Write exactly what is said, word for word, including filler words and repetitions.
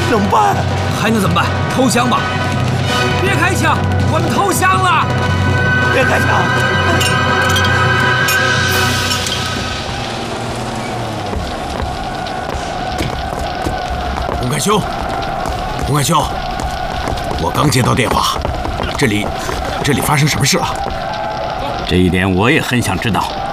怎么办？ 还能怎么办？投降吧！别开枪，我们投降了！ 别开枪！ 洪凯兄，洪凯兄，我刚接到电话，这里，这里发生什么事了？ 这一点我也很想知道。